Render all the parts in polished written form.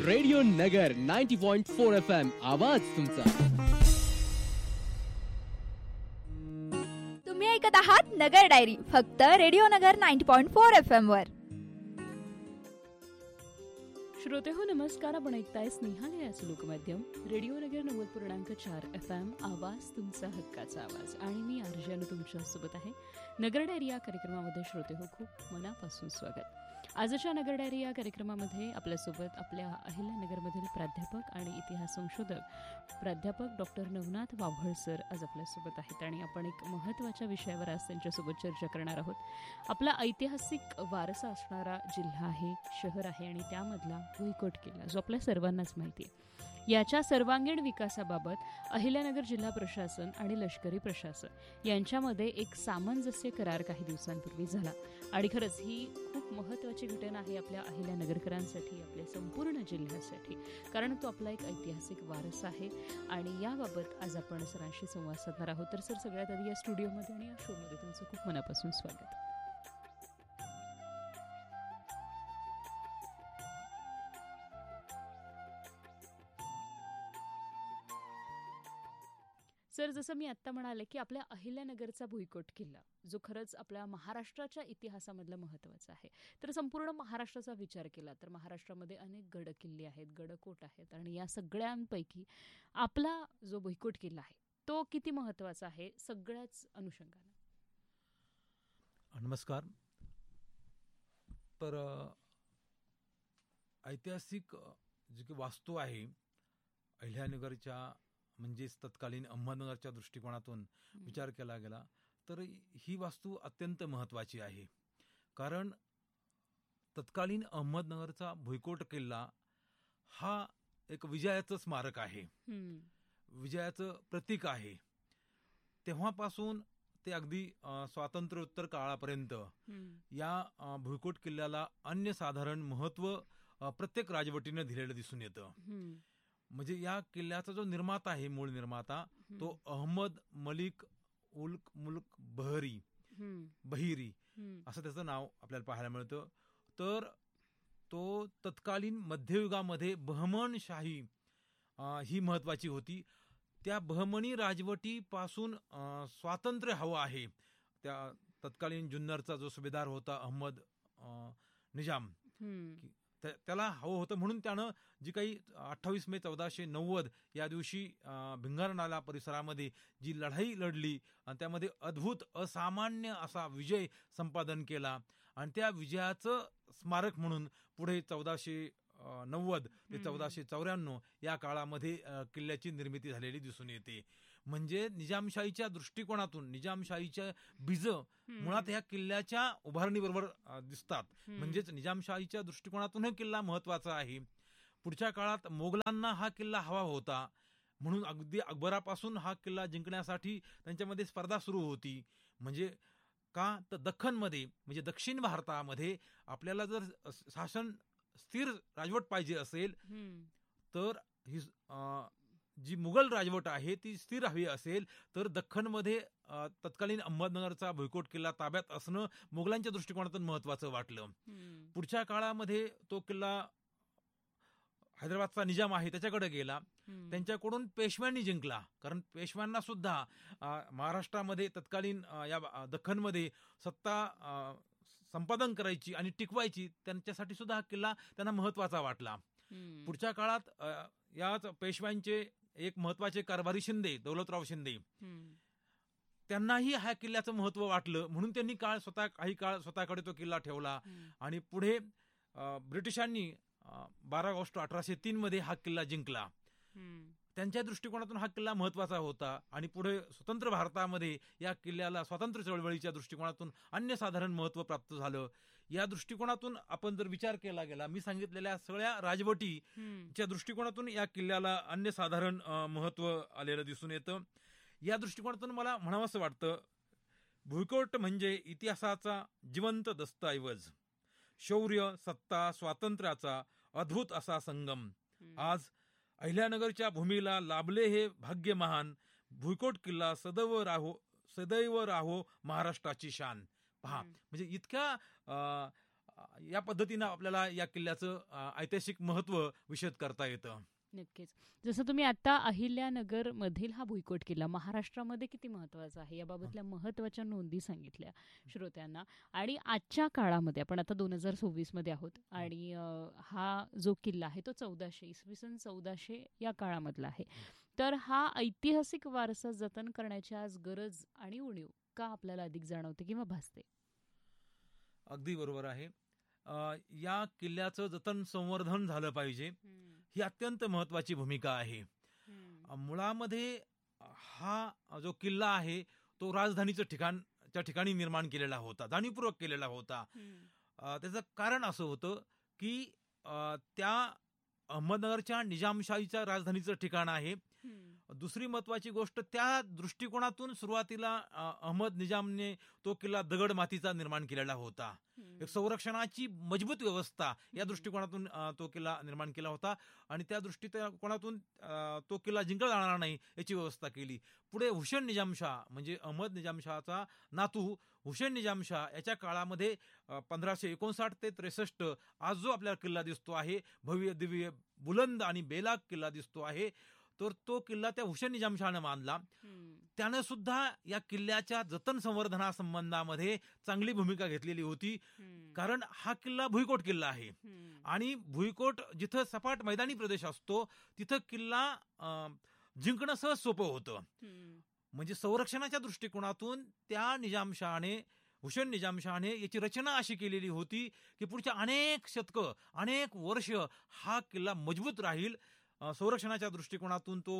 Radio नगर 90.4 FM आवाज तुमचा. तुम्ही ऐकत आहात नगर डायरी फक्त रेडिओ नगर 90.4 FM वर. श्रोते हो नमस्कार. आपण ऐकताय स्नेहालयाचं लोकमाध्यम रेडिओ नगर 90.4 FM आवाज तुमचा हक्काचा आवाज. आणि मी आर्जन तुमच्यासोबत आहे. नगर डायरी या कार्यक्रमामध्ये श्रोते हो खूप मनापासून स्वागत. आजच्या नगर डायरी या कार्यक्रमामध्ये आपल्यासोबत आपल्या अहिल्यानगरमधील प्राध्यापक आणि इतिहास संशोधक प्राध्यापक डॉक्टर नवनाथ वाव्हळ सर आज आपल्यासोबत आहेत. आणि आपण एक महत्त्वाच्या विषयावर आज त्यांच्यासोबत चर्चा करणार आहोत. आपला ऐतिहासिक वारसा असणारा जिल्हा आहे, शहर आहे आणि त्यामधला भुईकोट किल्ला जो आपल्या सर्वांनाच माहिती आहे. याच्या सर्वांगीण विकासाबाबत अहिल्यानगर जिल्हा प्रशासन आणि लष्करी प्रशासन यांच्यामध्ये एक सामंजस्य करार काही दिवसांपूर्वी झाला. आणि खरंच ही खूप महत्त्वाची घटना आहे आपल्या अहिल्यानगरकरांसाठी, आपल्या संपूर्ण जिल्ह्यासाठी, कारण तो आपला एक ऐतिहासिक वारसा आहे. आणि याबाबत आज आपण सरांशी संवाद साधणार आहोत. तर सर, सगळ्यात आधी या स्टुडिओमध्ये आणि या शोमध्ये तुमचं खूप मनापासून स्वागत. सर, जसं मी आत्ता म्हणाले की आपल्या अहिल्यानगरचा भुईकोट किल्ला जो खरंच आपल्या महाराष्ट्राच्या इतिहासामधला महत्त्वाचा आहे. तर संपूर्ण महाराष्ट्राचा विचार केला तर महाराष्ट्रामध्ये अनेक गडकिल्ले आहेत, गडकोट आहेत आणि या सगळ्यांपैकी आपला जो भुईकोट किल्ला आहे तो किती महत्त्वाचा आहे सगळ्याच अनुषंगाने? नमस्कार. तर ऐतिहासिक जी काही वास्तू आहे अहिल्यानगरच्या म्हणजेच तत्कालीन अहमदनगरच्या दृष्टिकोनातून विचार केला गेला तर ही वास्तू अत्यंत महत्त्वाची आहे. कारण तत्कालीन अहमदनगरचा भुईकोट किल्ला हा एक विजयाचं स्मारक आहे, विजयाचं प्रतीक आहे. तेव्हापासून ते अगदी स्वातंत्र्योत्तर काळापर्यंत या भुईकोट किल्ल्याला अनन्यसाधारण महत्त्व प्रत्येक राजवटीनं दिलेलं दिसून येतं. म्हणजे या किल्ल्याचा जो निर्माता आहे, मूळ निर्माता, तो अहमद मलिक उल मुल्क बहिरी असं त्याचं नाव आपल्याला पाहायला मिळतं. तर तो तत्कालीन मध्ययुगामध्ये बहमनशाही ही महत्वाची होती. त्या बहमनी राजवटीपासून स्वातंत्र्य हवं आहे. त्या तत्कालीन जुन्नरचा जो सुभेदार होता अहमद निजाम, त्याला हवं होतं. म्हणून त्यानं जी काही 28 मे 1490 या दिवशी भिंगरनाला परिसरामध्ये जी लढाई लढली आणि त्यामध्ये अद्भुत असामान्य असा विजय संपादन केला. आणि त्या विजयाचं स्मारक म्हणून पुढे 1490 ते 1494 या काळामध्ये किल्ल्याची निर्मिती झालेली दिसून येते. म्हणजे निजामशाहीच्या दृष्टिकोनातून निजामशाहीच्या बीज मुळात ह्या किल्ल्याच्या उभारणीबरोबर दिसतात. म्हणजेच निजामशाहीच्या दृष्टिकोनातून हा किल्ला महत्वाचा आहे. पुढच्या काळात मोगलांना हा किल्ला हवा होता म्हणून अगदी अकबरापासून हा किल्ला जिंकण्यासाठी त्यांच्यामध्ये स्पर्धा सुरू होती. म्हणजे का तर दख्खनमध्ये म्हणजे दक्षिण भारतामध्ये आपल्याला जर शासन स्थिर राजवट पाहिजे असेल तर ही जी मुघल राजवट आहे ती स्थिर हवी असेल तर दख्खनमध्ये तत्कालीन अहमदनगरचा भुईकोट किल्ला ताब्यात असणं मोगलांच्या दृष्टिकोनातून महत्वाचं वाटलं. पुढच्या काळामध्ये तो किल्ला हैदराबादचा निजाम आहे त्याच्याकडे गेला. त्यांच्याकडून पेशव्यांनी जिंकला. कारण पेशव्यांना सुद्धा महाराष्ट्रामध्ये तत्कालीन या दख्खनमध्ये सत्ता संपादन करायची आणि टिकवायची, त्यांच्यासाठी सुद्धा हा किल्ला त्यांना महत्वाचा वाटला. पुढच्या काळात याच पेशव्यांचे एक महत्वाचे कारभारी शिंदे, दौलतराव शिंदे, त्यांनाही ह्या किल्ल्याचं महत्व वाटलं म्हणून त्यांनी काही काळ स्वतःकडे तो किल्ला ठेवला. आणि पुढे ब्रिटिशांनी 12 ऑगस्ट 1803 मध्ये हा किल्ला जिंकला. त्यांच्या दृष्टिकोनातून हा किल्ला महत्वाचा होता. आणि पुढे स्वतंत्र भारतामध्ये या किल्ल्याला स्वातंत्र्य चळवळीच्या दृष्टिकोनातून अनन्यसाधारण महत्व प्राप्त झालं. या दृष्टिकोनातून आपण जर विचार केला गेला, मी सांगितलेल्या सगळ्या राजवटीच्या दृष्टिकोनातून या किल्ल्याला अनन्यसाधारण महत्व आलेलं दिसून येतं. या दृष्टिकोनातून मला म्हणावंसं वाटतं, भुईकोट म्हणजे इतिहासाचा जिवंत दस्तऐवज, शौर्य, सत्ता, स्वातंत्र्याचा अद्भुत असा संगम. आज अहिल्यानगरच्या भूमीला लाभले हे भाग्य महान, भुईकोट किल्ला सदैव राहो महाराष्ट्राची शान. पहा, म्हणजे इतक्या या पद्धतीनं आपल्याला या किल्ल्याचं ऐतिहासिक महत्त्व विशद करता येतं. नक्कीच. जसं तुम्ही आता अहिल्यानगर मधील हा भुईकोट किल्ला महाराष्ट्रामध्ये किती महत्वाचा आहे याबाबतल्या महत्वाच्या नोंदी सांगितल्या श्रोत्यांना. आणि आजच्या काळामध्ये आपण आता 2024 मध्ये आहोत आणि हा जो किल्ला आहे तो 1400 या काळामधला आहे. तर हा ऐतिहासिक वारसा जतन करण्याची आज गरज आणि उणीव का आपल्याला अधिक जाणवते किंवा भासते? अगदी बरोबर आहे. या किल्ल्याचं जतन संवर्धन झालं पाहिजे, ही अत्यंत महत्वाची भूमिका आहे. मुळामध्ये हा जो किल्ला आहे तो राजधानीचं त्या ठिकाणी निर्माण केलेला होता, जाणीवपूर्वक केलेला होता. त्याचं कारण असं होतं की त्या अहमदनगरच्या निजामशाहीच्या राजधानीचं ठिकाण आहे. दुसरी महत्वाची गोष्ट, त्या दृष्टिकोनातून सुरुवातीला अहमद निजामने तो किल्ला दगड मातीचा निर्माण केलेला होता. एक संरक्षणाची मजबूत व्यवस्था या दृष्टिकोनातून तो किल्ला निर्माण केला होता आणि त्या दृष्टिकोनातून तो किल्ला जिंकला जाणार नाही याची व्यवस्था केली. पुढे हुसेन निजामशाह म्हणजे अहमद निजामशाहचा नातू हुसेन निजामशाह याच्या काळामध्ये 1559 ते 63 आज जो आपल्याला किल्ला दिसतो आहे, भव्य दिव्य बुलंद आणि बेलाग किल्ला दिसतो आहे, तर तो किल्ला त्या हुसेन निजामशाहनं बांधला. त्यानं सुद्धा या किल्ल्याच्या जतन संवर्धनासंबंधामध्ये चांगली भूमिका घेतलेली होती. कारण हा किल्ला भुईकोट किल्ला आहे आणि भुईकोट जिथं सपाट मैदानी प्रदेश असतो तिथं किल्ला जिंकणं सहज सोपं होतं. म्हणजे संरक्षणाच्या दृष्टिकोनातून त्या निजामशाहने, हुसेन निजामशाहने याची रचना अशी केलेली होती की पुढच्या अनेक शतकं, अनेक वर्ष हा किल्ला मजबूत राहील, संरक्षणाच्या दृष्टिकोनातून तो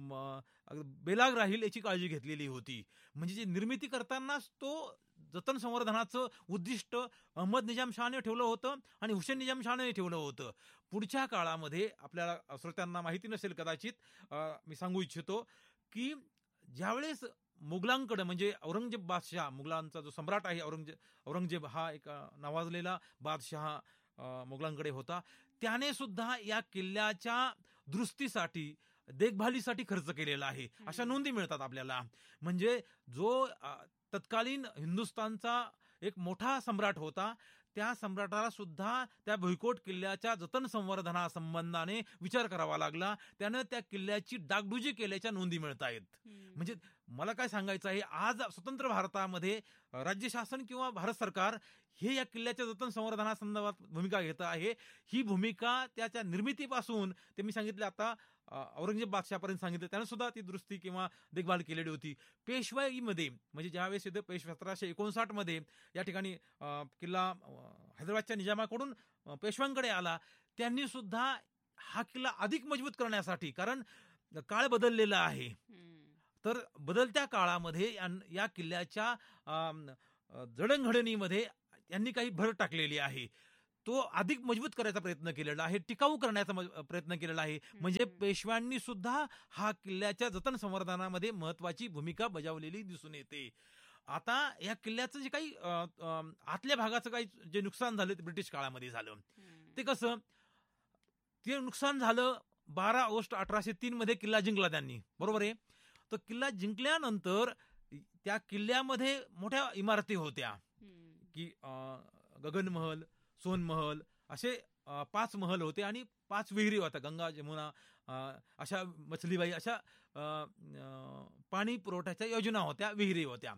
बेलाग राहील याची काळजी घेतलेली होती. म्हणजे जी निर्मिती करतानाच तो जतन संवर्धनाचं उद्दिष्ट अहमद निजामशाहने ठेवलं होतं आणि हुसेन निजामशाहने ठेवलं होतं. पुढच्या काळामध्ये आपल्याला श्रोत्यांना माहिती नसेल कदाचित, मी सांगू इच्छितो की ज्यावेळेस मुघलांकडे म्हणजे औरंगजेब बादशाह, मुघलांचा जो सम्राट आहे औरंगजेब हा एक नावाजलेला बादशाह मुघलांकडे होता, त्याने सुद्धा या किल्ल्याच्या दुरुस्तीसाठी, देखभालीसाठी खर्च केलेला आहे अशा नोंदी मिळतात आपल्याला. म्हणजे जो तत्कालीन हिंदुस्थानचा एक मोठा सम्राट होता, त्या सम्राटाला सुद्धा त्या भुईकोट किल्ल्याच्या जतन संवर्धनासंबंधाने विचार करावा लागला. त्यानं त्या किल्ल्याची डागडुजी केल्याच्या नोंदी मिळत आहेत. म्हणजे मला काय सांगायचं आहे, आज स्वतंत्र भारतामध्ये राज्य शासन किंवा भारत सरकार हे या किल्ल्याच्या जतन संवर्धनासंदर्भात भूमिका घेत आहे. ही भूमिका त्याच्या निर्मितीपासून, ते मी सांगितले आता औरंगजेब बादशाहपर्यंत सांगितलं, त्यानं सुद्धा ती दुरुस्ती किंवा देखभाल केलेली होती. पेशवाईमध्ये म्हणजे ज्यावेळेस 1759 मध्ये या ठिकाणी किल्ला हैदराबादच्या निजामाकडून पेशव्यांकडे आला, त्यांनी सुद्धा हा किल्ला अधिक मजबूत करण्यासाठी, कारण काळ बदललेला आहे, तर बदलत्या काळामध्ये या किल्ल्याच्या जडणघडणीमध्ये यांनी काही भर टाकलेली आहे. तो अधिक मजबूत करायचा प्रयत्न केलेला आहे, टिकाऊ करण्याचा प्रयत्न केलेला आहे. म्हणजे पेशव्यांनी सुद्धा हा किल्ल्याच्या जतन संवर्धनामध्ये महत्वाची भूमिका बजावलेली दिसून येते. आता या किल्ल्याचं जे काही आतल्या भागाचं काही जे नुकसान झालं ते ब्रिटिश काळामध्ये झालं. ते कसं, ते नुकसान झालं 12 ऑगस्ट 1803 मध्ये किल्ला जिंकला त्यांनी, बरोबर आहे. तर किल्ला जिंकल्यानंतर त्या किल्ल्यामध्ये मोठ्या इमारती होत्या की गगनमहल, सोनमहल असे 5 महल होते आणि 5 विहिरी होत्या, गंगा, जमुना अशा, मछलीबाई अशा पाणी पुरवठ्याच्या योजना होत्या, विहिरी होत्या.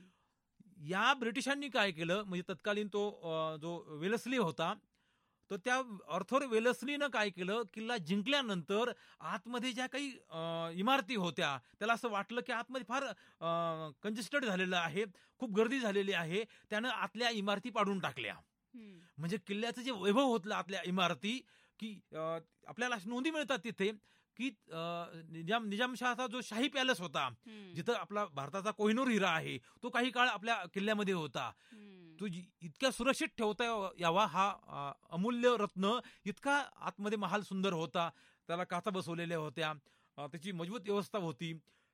या ब्रिटिशांनी काय केलं, म्हणजे तत्कालीन तो जो वेलस्ली होता, तर त्या आर्थर वेलस्लीनं काय केलं, किल्ला जिंकल्यानंतर आतमध्ये ज्या काही इमारती होत्या त्याला असं वाटलं की आतमध्ये फार कंजेस्टेड झालेलं आहे, खूप गर्दी झालेली आहे, त्यानं आतल्या इमारती पाडून टाकल्या. म्हणजे किल्ल्याचं जे वैभव होतं आतल्या इमारती, की आपल्याला नोंदी मिळतात तिथे की निजामशाहचा जो शाही पॅलेस होता, जिथं आपला भारताचा कोहिनूर हिरा आहे, तो काही काळ आपल्या किल्ल्यामध्ये होता. तो इतक्या सुरक्षित ठेवता यावा, हा अमूल्य रत्न इतका आतमध्ये महाल सुंदर होता, त्याला काचा बसवलेल्या होत्या, त्याची मजबूत व्यवस्था होती.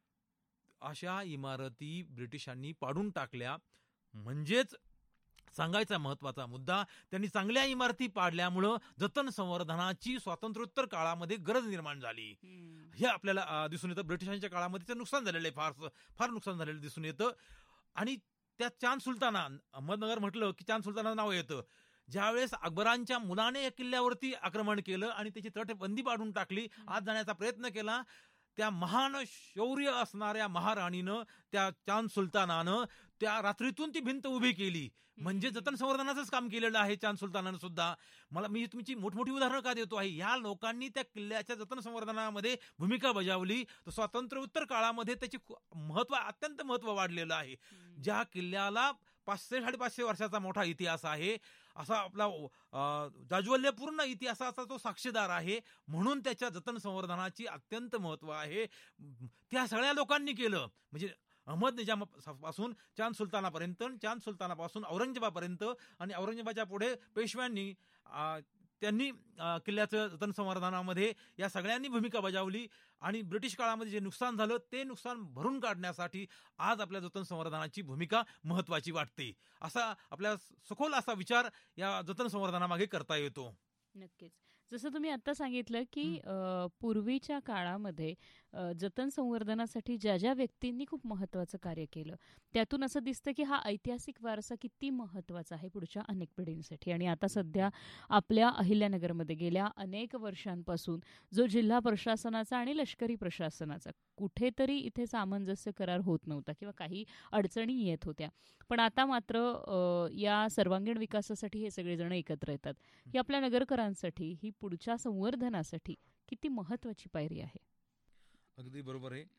अशा इमारती ब्रिटिशांनी पाडून टाकल्या. म्हणजेच सांगायचा महत्वाचा मुद्दा, त्यांनी चांगल्या इमारती पाडल्यामुळं जतन संवर्धनाची स्वातंत्र्योत्तर काळामध्ये गरज निर्माण झाली. हे आपल्याला दिसून येतं. ब्रिटिशांच्या काळामध्ये ते नुकसान झालेलं आहे, फार नुकसान झालेलं दिसून येतं. आणि त्या चांद सुलताना, अहमदनगर म्हटलं की चांद सुलताना नाव येतं. ज्यावेळेस अकबरांच्या मुलाने या किल्ल्यावरती आक्रमण केलं आणि त्याची तटबंदी पाडून टाकली, आत जाण्याचा प्रयत्न केला, त्या महान शौर्य असणाऱ्या महाराणीनं, त्या चांद सुलतानानं त्या रात्रीतून ती भिंत उभी केली. म्हणजे जतन संवर्धनाचंच काम केलेलं आहे चांद सुलतानानं सुद्धा. मी तुमची मोठमोठी उदाहरणं का देतो आहे, या लोकांनी त्या किल्ल्याच्या जतन संवर्धनामध्ये भूमिका बजावली. तर स्वातंत्र्योत्तर काळामध्ये त्याची अत्यंत महत्व वाढलेलं आहे. ज्या किल्ल्याला 500-550 वर्षाचा मोठा इतिहास आहे, असा आपला जाज्वल्यपूर्ण इतिहासाचा तो साक्षीदार आहे, म्हणून त्याच्या जतन संवर्धनाची अत्यंत महत्व आहे. त्या सगळ्या लोकांनी केलं. म्हणजे अहमद निजामापासून चांद सुलतानापर्यंत, चांद सुलतानापासून औरंगजेबापर्यंत आणि औरंगजेबाच्या पुढे पेशव्यांनी त्यांनी किल्ल्याचं जतन संवर्धनामध्ये या सगळ्यांनी भूमिका बजावली. आणि ब्रिटिश काळामध्ये जे नुकसान झालं ते नुकसान भरून काढण्यासाठी आज आपल्या जतन संवर्धनाची भूमिका महत्वाची वाटते. असा आपल्या सखोल असा विचार या जतन संवर्धनामागे करता येतो. नक्कीच. जसं तुम्ही आता सांगितलं की पूर्वीच्या काळामध्ये जतन संवर्धनासाठी ज्या ज्या व्यक्तींनी खूप महत्वाचं कार्य केलं, त्यातून असं दिसतं की हा ऐतिहासिक वारसा किती महत्वाचा आहे पुढच्या अनेक पिढींसाठी. आणि आता सध्या आपल्या अहिल्यानगरमध्ये गेल्या अनेक वर्षांपासून जो जिल्हा प्रशासनाचा आणि लष्करी प्रशासनाचा कुठेतरी इथे सामंजस्य करार होत नव्हता किंवा काही अडचणी येत होत्या, पण आता मात्र या सर्वांगीण विकासासाठी हे सगळेजण एकत्र येतात. ही आपल्या नगरकरांसाठी, ही पुढच्या संवर्धनासाठी किती महत्वाची पायरी आहे. अगदी बरोबर आहे.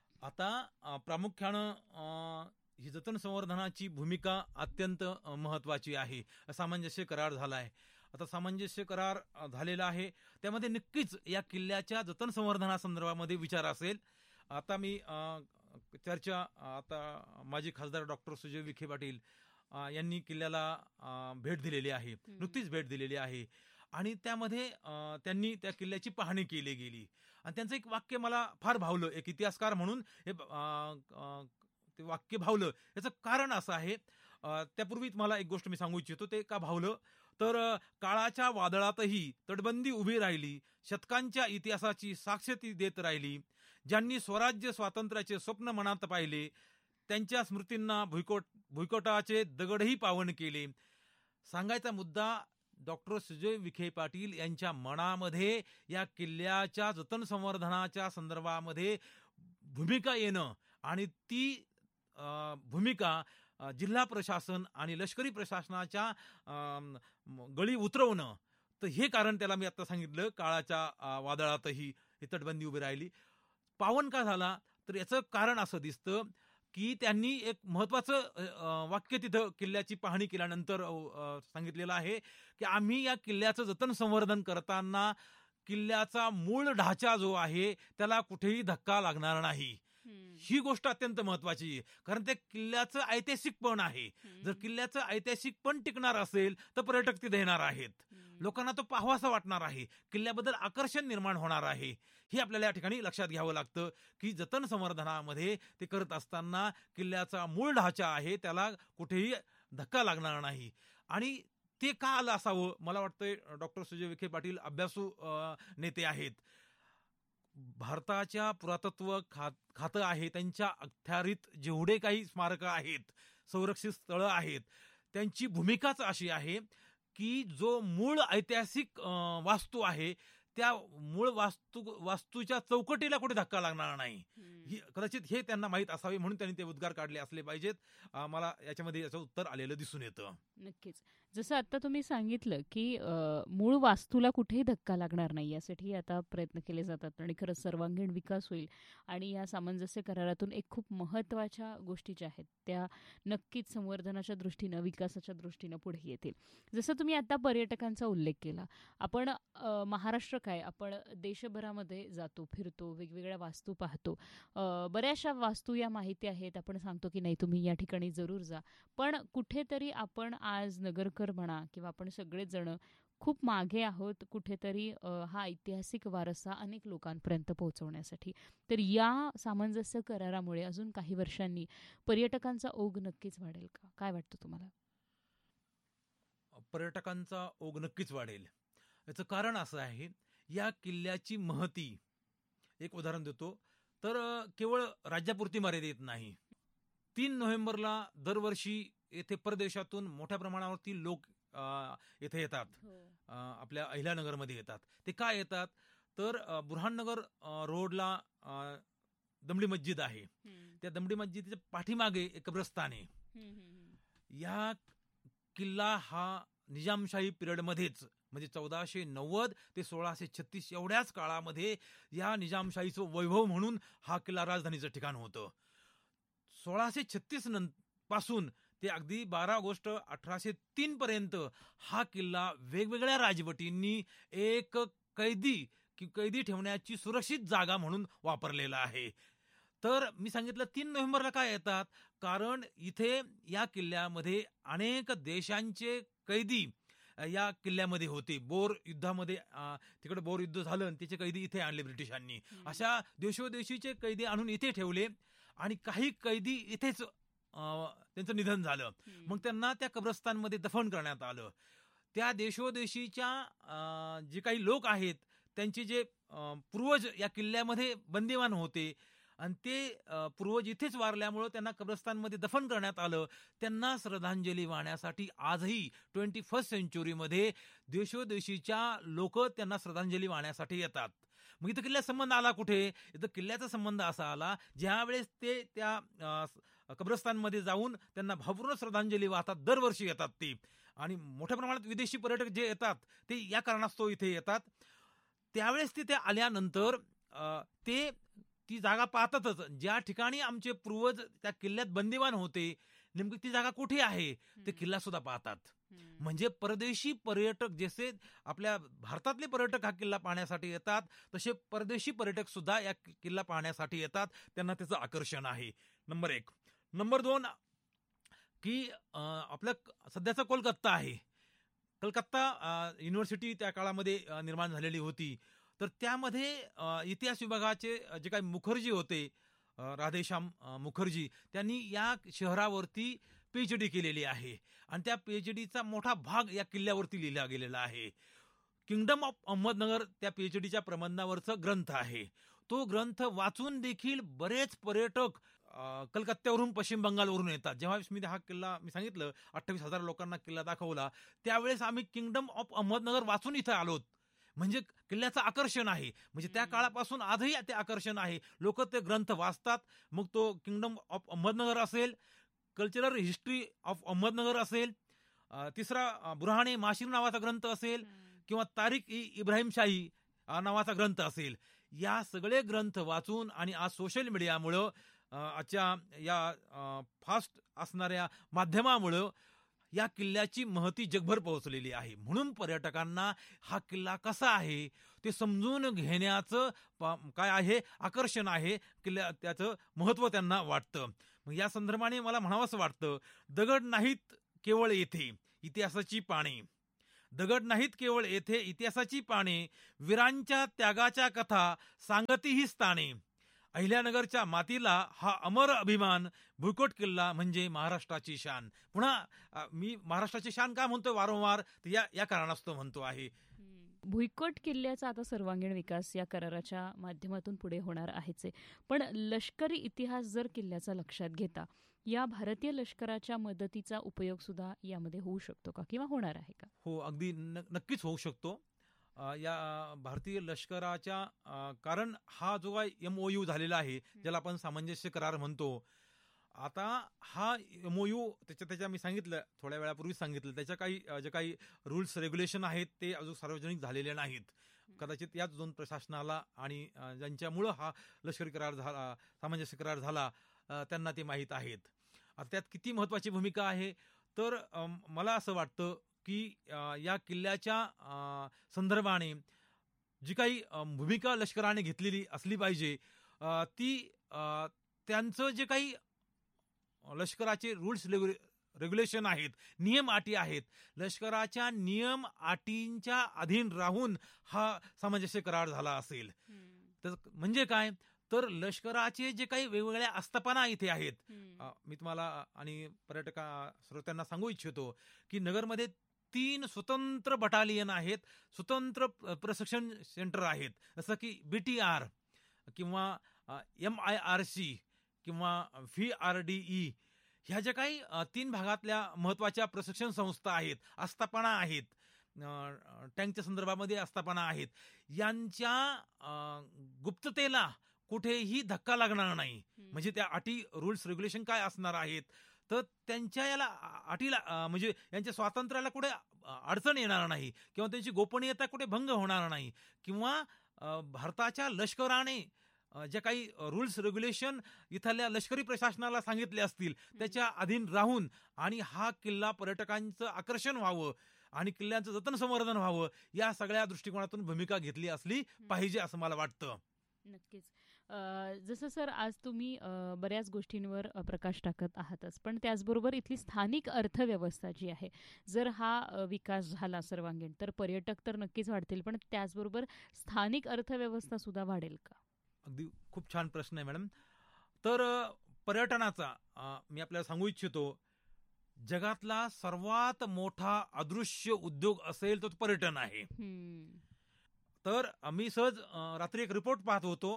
आता प्रामुख्यानं ही जतन संवर्धनाची भूमिका अत्यंत महत्वाची आहे. सामंजस्य करार झाला आहे. आता सामंजस्य करार झालेला आहे, त्यामध्ये नक्कीच या किल्ल्याच्या जतन संवर्धनासंदर्भामध्ये विचार असेल. आता मी चर्चा, आता माजी खासदार डॉक्टर सुजय विखे पाटील यांनी किल्ल्याला भेट दिलेली आहे, नुकतीच भेट दिलेली आहे. आणि त्यामध्ये त्यांनी त्या किल्ल्याची पाहणी केली गेली. आणि त्यांचं एक वाक्य मला फार भावलं. एक इतिहासकार म्हणून हे ते वाक्य भावलं. याचं कारण असं आहे, त्यापूर्वी मला एक गोष्ट मी सांगू इच्छितो. ते का भावलं तर काळाच्या वादळातही तटबंदी उभी राहिली, शतकांच्या इतिहासाची साक्ष ती देत राहिली. ज्यांनी स्वराज्य स्वातंत्र्याचे स्वप्न मनात पाहिले, त्यांच्या स्मृतींना भुईकोटाचे दगडही पावन केले. सांगायचा मुद्दा, डॉक्टर सुजय विखे पाटील यांच्या मनामध्ये या किल्ल्याच्या जतन संवर्धनाच्या संदर्भामध्ये भूमिका येणं आणि ती भूमिका जिल्हा प्रशासन आणि लष्करी प्रशासनाच्या गळी उतरवणं. तर हे कारण त्याला मी आता सांगितलं, काळाच्या वादळातही ही तटबंदी उभी राहिली. पावन का झाला तर याचं कारण असं दिसतं की त्यांनी एक महत्वाचं वाक्य तिथं किल्ल्याची पाहणी केल्यानंतर सांगितलेलं आहे की आम्ही या किल्ल्याचं जतन संवर्धन करताना किल्ल्याचा मूळ ढाचा जो आहे त्याला कुठेही धक्का लागणार नाही. ही गोष्ट अत्यंत महत्वाची आहे, कारण ते किल्ल्याचं ऐतिहासिकपण आहे. जर किल्ल्याचं ऐतिहासिकपण टिकणार असेल तर पर्यटक तिथे येणार आहेत, लोकांना तो पाहावासा वाटणार आहे, किल्ल्याबद्दल आकर्षण निर्माण होणार आहे. हे आपल्याला या ठिकाणी लक्षात घ्यावं लागतं की जतन संवर्धनामध्ये ते करत असताना किल्ल्याचा मूळ ढाचा आहे त्याला कुठेही धक्का लागणार नाही. आणि ते का आलं असावं, मला वाटतंय डॉक्टर सुजय विखे पाटील अभ्यासू नेते आहेत. भारताच्या पुरातत्व खातं आहे, त्यांच्या अखत्यारीत जेवढे काही स्मारकं आहेत, संरक्षित स्थळं आहेत, त्यांची भूमिकाच अशी आहे की जो मूळ ऐतिहासिक वास्तू आहे त्या मूळ वास्तूच्या चौकटीला कुठे धक्का लागणार नाही. कदाचित हे त्यांना माहीत असावे म्हणून त्यांनी ते उद्गार काढले असले पाहिजेत. मला याच्यामध्ये याचं उत्तर आलेलं दिसून येतं. नक्कीच. जसं आता तुम्ही सांगितलं की मूळ वास्तूला कुठेही धक्का लागणार नाही, यासाठी आता प्रयत्न केले जातात आणि खरंच सर्वांगीण विकास होईल. आणि या सामंजस्य करारातून एक खूप महत्त्वाच्या गोष्टी ज्या आहेत त्या नक्कीच संवर्धनाच्या दृष्टीनं, विकासाच्या दृष्टीनं पुढे येतील. जसं तुम्ही आता पर्यटकांचा उल्लेख केला, आपण महाराष्ट्र काय, आपण देशभरामध्ये जातो, फिरतो, वेगवेगळ्या वास्तू पाहतो, बऱ्याचशा वास्तू या माहिती आहेत, आपण सांगतो की नाही तुम्ही या ठिकाणी जरूर जा. पण कुठेतरी आपण आज नगरकर म्हणा किंवा आपण सगळेच जण खूप मागे आहोत कुठेतरी हा ऐतिहासिक वारसा अनेक लोकांपर्यंत पोहोचवण्यासाठी. तर या सामंजस्य करारामुळे अजून काही वर्षांनी पर्यटकांचा ओघ नक्कीच वाढेल का? काय वाटतं तुम्हाला? पर्यटकांचा ओघ नक्कीच वाढेल. याचं कारण असं आहे, या किल्ल्याची महती, एक उदाहरण देतो तर केवळ राज्यापुरती मर्यादित नाही. 3 नोव्हेंबरला दरवर्षी येथे परदेशातून मोठ्या प्रमाणावरती लोक येथे येतात, हो. आपल्या अहिल्यानगरमध्ये येतात. ते काय येतात तर बुरहाननगर रोडला दमडी मस्जिद आहे. त्या दमडी मस्जिदच्या पाठीमागे एक कब्रस्तान आहे. या किल्ला हा निजामशाही पिरियडमध्येच म्हणजे 1490 ते 1636 एवढ्याच काळामध्ये या निजामशाहीचं वैभव म्हणून हा किल्ला राजधानीचं ठिकाण होतं. 1636 पासून ते अगदी 12 ऑगस्ट 1803 पर्यंत हा किल्ला वेगवेगळ्या राजवटींनी एक कैदी ठेवण्याची सुरक्षित जागा म्हणून वापरलेला आहे. तर मी सांगितलं 3 नोव्हेंबरला काय येतात, कारण इथे या किल्ल्यामध्ये अनेक देशांचे कैदी या किल्ल्यामध्ये होते. बोर युद्धामध्ये तिकडे बोर युद्ध झालं आणि त्याचे कैदी इथे आणले ब्रिटिशांनी. अशा देशोदेशीचे कैदी आणून इथे ठेवले आणि काही कैदी इथेच त्यांचं निधन झालं. मग त्यांना त्या कब्रस्तानमध्ये दफन करण्यात आलं. त्या देशोदेशीच्या जे काही लोक आहेत त्यांचे जे पूर्वज या किल्ल्यामध्ये बंदिवान होते आणि ते पूर्वज इथेच वारल्यामुळं त्यांना कब्रस्तानमध्ये दफन करण्यात आलं. त्यांना श्रद्धांजली वाहण्यासाठी आजही 21st सेंचुरीमध्ये देशोदेशीच्या लोक त्यांना श्रद्धांजली वाहण्यासाठी येतात. मग इथं किल्ल्याचा संबंध आला कुठे? इथं किल्ल्याचा संबंध असा आला ज्यावेळेस ते त्या कब्रस्तानमध्ये जाऊन त्यांना भावपूर्ण श्रद्धांजली वाहतात. दरवर्षी येतात ते, आणि मोठ्या प्रमाणात विदेशी पर्यटक जे येतात ते या कारणास्तव इथे येतात. त्यावेळेस तिथे आल्यानंतर ते ती जागा पाहतातच ज्या ठिकाणी आमचे पूर्वज त्या किल्ल्यात बंदिवान होते, नेमकी ती जागा कुठे आहे ते किल्ला सुद्धा पाहतात. म्हणजे परदेशी पर्यटक जसे आपल्या भारतातले पर्यटक हा किल्ला पाहण्यासाठी येतात, तसे परदेशी पर्यटक सुद्धा या किल्ला पाहण्यासाठी येतात. त्यांना त्याचं आकर्षण आहे. नंबर 1. नंबर 2 की आपलं सध्याचा कोलकाता आहे. कलकत्ता युनिव्हर्सिटी त्या काळामध्ये निर्माण झालेली होती. तर त्यामध्ये इतिहास विभागाचे जे काही मुखर्जी होते, राधेश्याम मुखर्जी, त्यांनी या शहरावरती PhD केलेली आहे आणि त्या PhDचा मोठा भाग या किल्ल्यावरती लिहिला गेलेला आहे. किंगडम ऑफ अहमदनगर त्या PhDच्या प्रबंधावरचा ग्रंथ आहे. तो ग्रंथ वाचून देखील बरेच पर्यटक कलकत्त्यावरून पश्चिम बंगालवरून येतात. जेव्हा मी हा किल्ला मी सांगितलं 28,000 लोकांना किल्ला दाखवला, त्यावेळेस आम्ही किंगडम ऑफ अहमदनगर वाचून इथं आलोत. म्हणजे किल्ल्याचं आकर्षण आहे. म्हणजे त्या काळापासून आजही ते आकर्षण आहे. लोक ते ग्रंथ वाचतात. मग तो किंगडम ऑफ अहमदनगर असेल, कल्चरल हिस्ट्री ऑफ अहमदनगर असेल, तिसरा बुरहाने माशिर नावाचा ग्रंथ असेल, किंवा तारिक इब्राहिम शाही नावाचा ग्रंथ असेल. या सगळे ग्रंथ वाचून आणि आज सोशल मीडियामुळं आजच्या या फास्ट असणाऱ्या माध्यमामुळं या किल्ल्याची महती जगभर पोहोचलेली आहे. म्हणून पर्यटकांना हा किल्ला कसा आहे ते समजून घेण्याचं काय आहे आकर्षण आहे. किल्ल्या त्याचं महत्त्व त्यांना वाटतं. मग या संदर्भाने मला म्हणावंसं वाटतं, दगड नाहीत केवळ येथे इतिहासाची पाने, दगड नाहीत केवळ येथे इतिहासाची पाने, वीरांच्या त्यागाच्या कथा सांगती ही स्थाने, अहिल्यानगरच्या मातीला हा अमर अभिमान, भुईकोट किल्ला म्हणजे महाराष्ट्राची शान. पुन्हा मी महाराष्ट्राची शान का म्हणतोय वारंवार, तर या कारणास्तव म्हणतो आहे. भुईकोट किल्ल्याचा आता सर्वांगीण विकास या कराराच्या माध्यमातून पुढे होणार आहेच. पण लष्करी इतिहास जर किल्ल्याचा लक्षात घेता, या भारतीय लष्कराच्या मदतीचा उपयोग सुद्धा यामध्ये होऊ शकतो का, किंवा होणार आहे का? हो, अगदी नक्कीच होऊ शकतो. या भारतीय लष्कराच्या कारण हा जो काही MOU झालेला आहे, ज्याला आपण सामंजस्य करार म्हणतो, आता हा MOU त्याच्या मी सांगितलं थोड्या वेळापूर्वी सांगितलं, त्याच्या काही जे काही रूल्स रेग्युलेशन आहेत ते अजून सार्वजनिक झालेले नाहीत. कदाचित याच 2 प्रशासनाला आणि ज्यांच्यामुळं हा लष्करी करार झाला, सामंजस्य करार झाला, त्यांना ते माहीत आहेत. आता त्यात किती महत्त्वाची भूमिका आहे, तर मला असं वाटतं की या किल्ल्याच्या संदर्भाने जी काही भूमिका लष्कराने घेतलेली असली पाहिजे, ती त्यांचं जे काही लष्कराचे रूल्स रेग्युलेशन आहेत, नियम अटी आहेत, लष्कराच्या नियम अटींच्या अधीन राहून हा सामंजस्य करार झाला असेल. तर म्हणजे काय, तर लष्कराचे जे काही वेगवेगळ्या आस्थापना इथे आहेत, मी तुम्हाला आणि पर्यटक श्रोत्यांना सांगू इच्छितो की नगरमध्ये 3 स्वतंत्र बटालियन आहेत, स्वतंत्र प्रशिक्षण सेंटर आहेत, जसं की BTR किंवा MIRC किंवा VRDE. ह्या ज्या काही 3 भागातल्या महत्वाच्या प्रशिक्षण संस्था आहेत, आस्थापना आहेत, टँकच्या संदर्भामध्ये आस्थापना आहेत, यांच्या गुप्ततेला कुठेही धक्का लागणार नाही. म्हणजे त्या अटी, रूल्स, रेग्युलेशन काय असणार आहेत, तर त्यांच्या याला अटीला म्हणजे यांच्या स्वातंत्र्याला कुठे अडचण येणार नाही किंवा त्यांची गोपनीयता कुठे भंग होणार नाही, किंवा भारताच्या लष्कराने जे काही रूल्स रेग्युलेशन इथल्या लष्करी प्रशासनाला सांगितले असतील त्याच्या अधीन राहून आणि हा किल्ला पर्यटकांचं आकर्षण व्हावं आणि किल्ल्यांचं जतन संवर्धन व्हावं, या सगळ्या दृष्टिकोनातून भूमिका घेतली असली पाहिजे असं मला वाटतं. नक्कीच. जसं सर आज तुम्ही बऱ्याच गोष्टींवर प्रकाश टाकत आहातच, पण त्याचबरोबर इथली स्थानिक अर्थव्यवस्था जी आहे, जर हा विकास झाला सर्वांगीण तर पर्यटक तर नक्कीच वाढतील, पण त्याचबरोबर स्थानिक अर्थव्यवस्था सुद्धा वाढेल का? अगदी खूप छान प्रश्न आहे मॅडम. तर पर्यटनाचा मी आपल्याला सांगू इच्छितो, जगातला सर्वात मोठा अदृश्य उद्योग असेल तर पर्यटन आहे. तर मी सहज रात्री एक रिपोर्ट पाहत होतो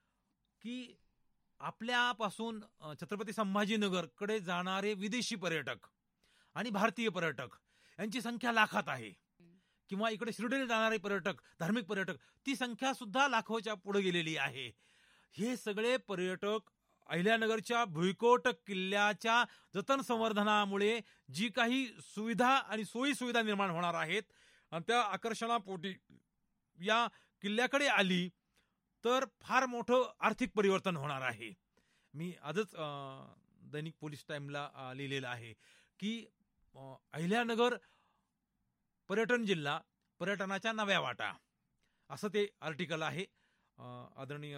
की आपल्यापासून छत्रपती संभाजीनगर कडे जाणारे विदेशी पर्यटक आणि भारतीय पर्यटक यांची संख्या लाखात आहे, किंवा इकडे शिर्डीला जाणारे पर्यटक, धार्मिक पर्यटक, ती संख्या सुद्धा लाखोच्या पुढे गेलेली आहे. हे सगळे पर्यटक अहिल्यानगरच्या भुईकोट किल्ल्याच्या जतन संवर्धनामुळे जी काही सुविधा आणि सोयी सुविधा निर्माण होणार आहेत आणि त्या आकर्षणापोटी या किल्ल्याकडे आली तर फार मोठं आर्थिक परिवर्तन होणार आहे. मी आजच दैनिक पोलीस टाइमला लिहिलेलं आहे की अहिल्यानगर पर्यटन जिल्हा, पर्यटनाच्या नव्या वाटा, असं ते आर्टिकल आहे. आदरणीय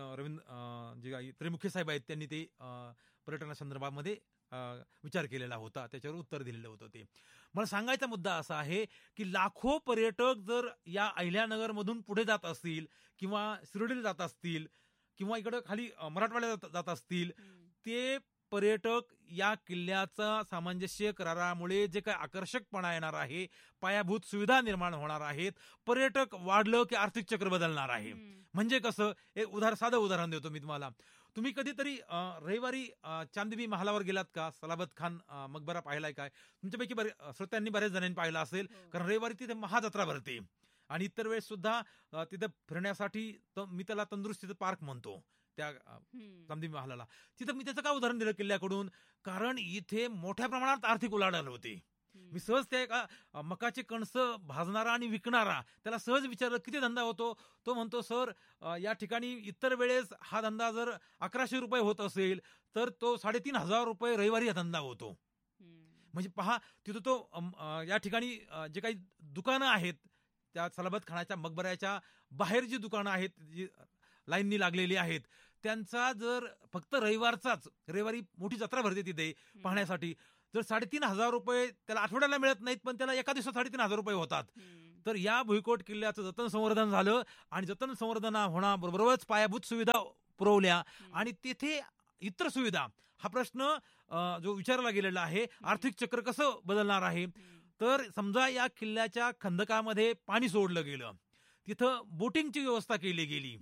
जे काही त्रिमुखे साहेब आहेत त्यांनी ते पर्यटनासंदर्भामध्ये विचार केलेला होता, त्याच्यावर उत्तर दिलेलं होतं. ते मला सांगायचा मुद्दा असा आहे की लाखो पर्यटक जर या अहिल्यानगरमधून पुढे जात असतील किंवा शिर्डीला जात असतील किंवा इकडं खाली मराठवाड्यात जात असतील, ते पर्यटक या किल्ल्याचा सामंजस्य करारामुळे जे काही आकर्षकपणा येणार आहे, पायाभूत सुविधा निर्माण होणार आहेत, पर्यटक वाढलं की आर्थिक चक्र बदलणार आहे. म्हणजे कसं, एक साधं उदाहरण देतो मी तुम्हाला. तुम्ही कधीतरी रविवारी चांदबी महालावर गेलात का? सलाबत खान मकबरा पाहिलाय काय? तुमच्यापैकी श्रोत्यांनी बऱ्याच जणांनी पाहिला असेल, कारण रविवारी तिथे महाजत्रा भरते आणि इतर वेळेस सुद्धा तिथे फिरण्यासाठी मी त्याला तंदुरुस्तीचं पार्क म्हणतो, त्या चांदबी महालाला. तिथं मी त्याचं काय उदाहरण दिलं किल्ल्याकडून, कारण इथे मोठ्या प्रमाणात आर्थिक उलाढाल होते. मी सहज त्या एका मकाचे कणस भाजणारा आणि विकणारा त्याला सहज विचारलं किती धंदा होतो. तो म्हणतो, सर या ठिकाणी इतर वेळेस हा धंदा जर 1100 रुपये होत असेल तर तो 3500 रुपये रविवारी हा धंदा होतो. म्हणजे पहा, तिथं तो या ठिकाणी जे काही दुकानं आहेत त्या सलाबत खानाच्या मकबऱ्याच्या बाहेर जी दुकानं आहेत, जी लाईननी लागलेली आहेत, त्यांचा जर फक्त रविवारी मोठी जत्रा भरते तिथे पाहण्यासाठी, जर 3500 रुपये त्याला आठवड्याला मिळत नाहीत, पण त्याला एका दिवसात 3500 रुपये होतात. तर या भुईकोट किल्ल्याचं जतन संवर्धन झालं आणि जतन संवर्धन होण्याबरोबरच पायाभूत सुविधा पुरवल्या आणि तिथे इतर सुविधा, हा प्रश्न जो विचारला गेलेला आहे, आर्थिक चक्र कसं बदलणार आहे. तर समजा या किल्ल्याच्या खंदकामध्ये पाणी सोडलं गेलं, तिथं बोटिंगची व्यवस्था केली गेली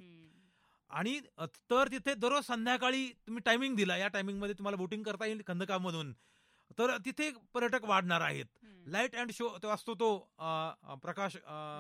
आणि तर तिथे दररोज संध्याकाळी तुम्ही टायमिंग दिला, या टायमिंगमध्ये तुम्हाला बोटिंग करता येईल खंदकामधून, तर तिथे पर्यटक वाढणार आहेत. लाईट अँड शो तो असतो, तो प्रकाश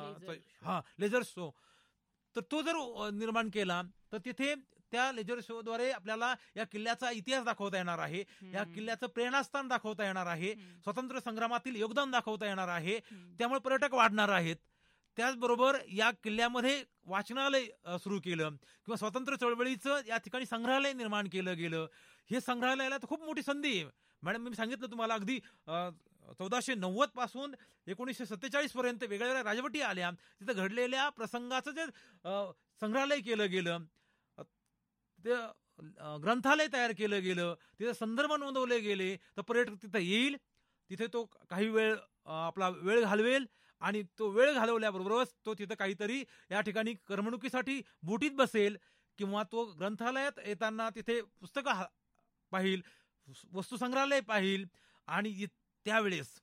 लेझर शो, तर तो जर निर्माण केला तर तिथे त्या लेझर शोद्वारे आपल्याला या किल्ल्याचा इतिहास दाखवता येणार आहे, या किल्ल्याचं प्रेरणास्थान दाखवता येणार आहे, स्वातंत्र्य संग्रामातील योगदान दाखवता येणार आहे, त्यामुळे पर्यटक वाढणार आहेत. त्याचबरोबर या किल्ल्यामध्ये वाचनालय सुरू केलं किंवा स्वातंत्र्य चळवळीचं या ठिकाणी संग्रहालय निर्माण केलं गेलं. हे संग्रहालयाला तर खूप मोठी संधी आहे मॅडम. मी सांगितलं तुम्हाला, अगदी 1490 पासून 1947 पर्यंत वेगवेगळ्या राजवटी आल्या, तिथं घडलेल्या प्रसंगाचं जे संग्रहालय केलं गेलं, ते ग्रंथालय तयार केलं गेलं, तिथे संदर्भ नोंदवले गेले, तर पर्यटक तिथं येईल, तिथे तो काही वेळ आपला वेळ घालवेल आणि तो वेळ घालवल्याबरोबरच तो तिथं काहीतरी या ठिकाणी करमणुकीसाठी बोटीत बसेल किंवा तो ग्रंथालयात येताना तिथे पुस्तकं पाहिल, वस्तू संग्रहालय पाहिल आणि त्यावेळेस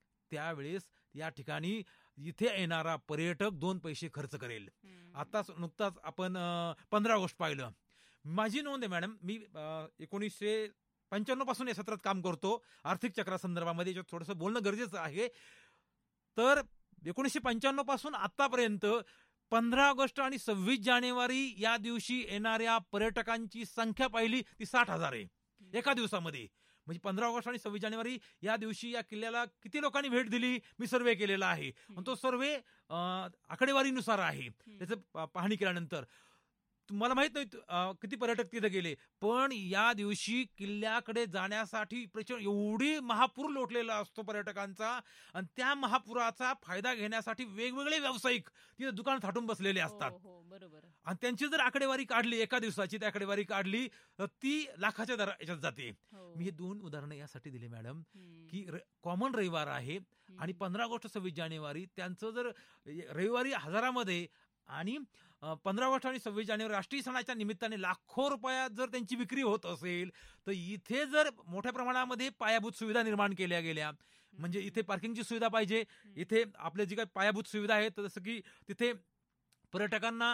या ठिकाणी इथे येणारा पर्यटक 2 पैसे खर्च करेल. आताच नुकताच आपण 15 ऑगस्ट पाहिलं. माझी नोंद आहे मॅडम, मी 1995 पासून या क्षेत्रात काम करतो, आर्थिक चक्रासंदर्भामध्ये याच्यात थोडंसं बोलणं गरजेचं आहे. तर 1995 पासून आतापर्यंत 15 ऑगस्ट आणि 26 जानेवारी या दिवशी येणाऱ्या पर्यटकांची संख्या पाहिली ती 60,000 आहे एका दिवसामध्ये. म्हणजे 15 ऑगस्ट आणि 26 जानेवारी या दिवशी या किल्ल्याला किती लोकांनी भेट दिली मी सर्वे केलेला आहे. तो सर्वे आकडेवारीनुसार आहे. त्याचं पाहणी केल्यानंतर मला माहित नाही किती पर्यटक तिथे गेले, पण या दिवशी किल्ल्याकडे जाण्यासाठी प्रचंड एवढी महापूर लोटलेला असतो पर्यटकांचा, आणि त्या महापुराचा फायदा घेण्यासाठी वेगवेगळे व्यावसायिक तिथे दुकान थाटून बसलेले असतात. बरोबर. आणि त्यांची जर आकडेवारी काढली एका दिवसाची, त्या आकडेवारी काढली तर ती लाखाच्या याच्यात जाते. मी हे 2 उदाहरणं यासाठी दिले मॅडम की कॉमन रविवार आहे आणि 15 ऑगस्ट 26 जानेवारी त्यांचं जर रविवारी हजारामध्ये आणि 15 ऑगस्ट आणि 26 जानेवारी राष्ट्रीय सणाच्या निमित्ताने लाखो रुपयात जर त्यांची विक्री होत असेल, तर इथे जर मोठ्या प्रमाणामध्ये पायाभूत सुविधा निर्माण केल्या गेल्या, म्हणजे इथे पार्किंगची सुविधा पाहिजे, इथे आपल्या जी काही पायाभूत सुविधा आहेत जसं की तिथे पर्यटकांना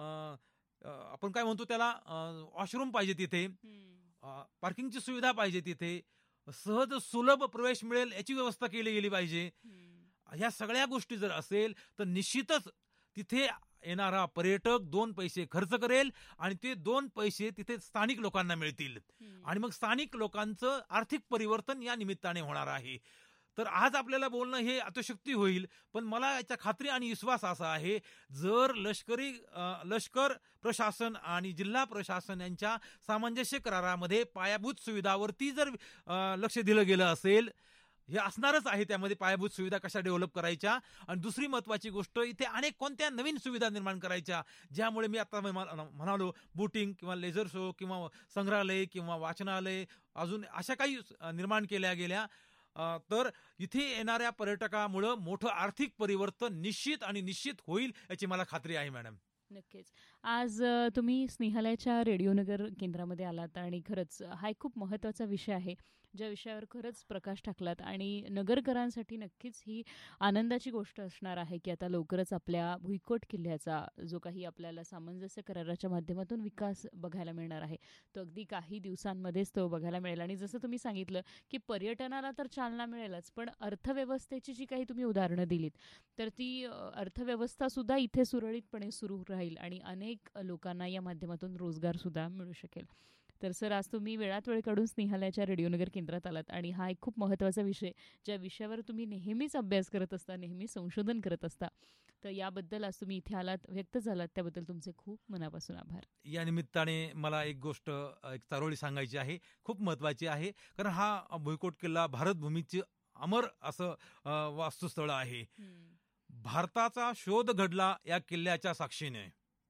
आपण काय म्हणतो त्याला वॉशरूम पाहिजे, तिथे पार्किंगची सुविधा पाहिजे, तिथे सहज सुलभ प्रवेश मिळेल याची व्यवस्था केली गेली पाहिजे. ह्या सगळ्या गोष्टी जर असेल तर निश्चितच तिथे येणारा पर्यटक 2 पैसे खर्च करेल आणि ते 2 पैसे तिथे स्थानिक लोकांना मिळतील आणि मग स्थानिक लोकांचं आर्थिक परिवर्तन या निमित्ताने होणार आहे. तर आज आपल्याला बोलणं हे अतिशयोक्ती होईल, पण मला याच्या खात्री आणि विश्वास असा आहे, जर लष्कर प्रशासन आणि जिल्हा प्रशासन यांच्या सामंजस्य करारामध्ये पायाभूत सुविधावरती जर लक्ष दिलं गेलं असेल, हे असणारच आहे त्यामध्ये पायाभूत सुविधा कशा डेव्हलप करायच्या, आणि दुसरी महत्वाची गोष्ट इथे अनेक कोणत्या नवीन सुविधा निर्माण करायच्या, ज्यामुळे मी आता म्हणालो बोटिंग किंवा लेझर शो किंवा संग्रहालय किंवा वाचनालय अजून अशा काही निर्माण केल्या गेल्या, तर इथे येणाऱ्या पर्यटकामुळं मोठं आर्थिक परिवर्तन निश्चित होईल याची मला खात्री आहे मॅडम. नक्कीच. आज तुम्ही स्नेहालयाच्या रेडिओनगर केंद्रामध्ये आलात आणि खरंच हा एक खूप महत्त्वाचा विषय आहे, ज्या विषयावर खरंच प्रकाश टाकलात आणि नगरकरांसाठी नक्कीच ही आनंदाची गोष्ट असणार आहे की आता लवकरच आपल्या भुईकोट किल्ल्याचा जो काही आपल्याला सामंजस्य कराराच्या माध्यमातून विकास बघायला मिळणार आहे, तो अगदी काही दिवसांमध्येच तो बघायला मिळेल. आणि जसं तुम्ही सांगितलं की पर्यटनाला तर चालना मिळेलच, पण अर्थव्यवस्थेची जी काही तुम्ही उदाहरणं दिलीत, तर ती अर्थव्यवस्थासुद्धा इथे सुरळीतपणे सुरू राहील आणि अनेक लोकांना या माध्यमातून रोजगारसुद्धा मिळू शकेल. तर सर, आज तुम्ही वेळात वेळ काढून स्नेहालयाच्या रेडिओनगर केंद्रात आलात आणि हा एक खूप महत्त्वाचा विषय, ज्या विषयावर तुम्ही नेहमीच अभ्यास करत असता, नेहमी संशोधन करत असता, तर याबद्दल आज तुम्ही इथे आलात, व्यक्त झालात, त्याबद्दल तुमचे खूप मनापासून आभार. या निमित्ताने मला एक गोष्ट एक चारोळी सांगायची आहे, खूप महत्वाची आहे, कारण हा भुईकोट किल्ला भारतभूमीची अमर असं वास्तुस्थळ आहे. भारताचा शोध घडला या किल्ल्याच्या साक्षीने,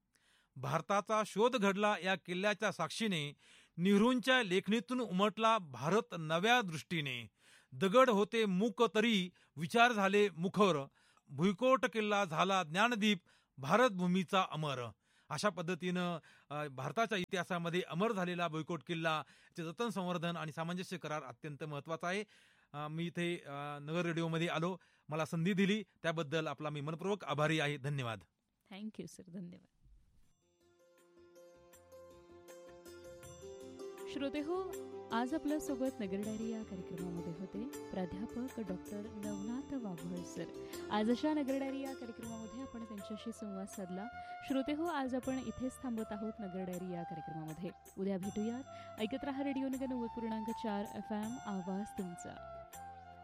भारताचा शोध घडला या किल्ल्याच्या साक्षीने, नेहरूंच्या लेखणीतून उमटला भारत नव्या दृष्टीने, दगड होते मूक तरी विचार झाले मुखर, भुईकोट किल्ला झाला ज्ञानदीप भारतभूमीचा अमर. अशा पद्धतीनं भारताच्या इतिहासामध्ये अमर झालेला भुईकोट किल्ला, जतन संवर्धन आणि सामंजस्य करार अत्यंत महत्वाचा आहे. मी इथे नगर रेडिओमध्ये आलो, मला संधी दिली त्याबद्दल आपला मी मनपूर्वक आभारी आहे. धन्यवाद. थँक्यू सर, धन्यवाद. श्रोते हो, आज आपल्या सोबत नगर डायरी या कार्यक्रमामध्ये होते प्राध्यापक डॉक्टर नवनाथ वाघोळ सर. आज अशा नगर डायरी या कार्यक्रमामध्ये आपण त्यांच्याशी संवाद साधला. श्रोते हो, आज आपण इथेच थांबत आहोत नगर डायरी या कार्यक्रमामध्ये. उद्या भेटूयात. ऐकत रहा रेडिओ नगर 90.4 FM, आवाज तुमचा.